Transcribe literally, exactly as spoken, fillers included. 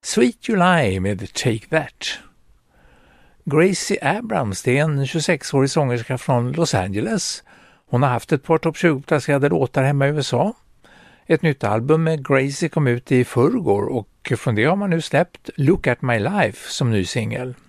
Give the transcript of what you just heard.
Sweet July med Take That. Gracie Abrams, det är en tjugosex-årig sångerska från Los Angeles. Hon har haft ett par topp tjugo-placerade låtar hemma i U S A. Ett nytt album med Gracie kom ut i förrgår och från det har man nu släppt Look at My Life som ny singel.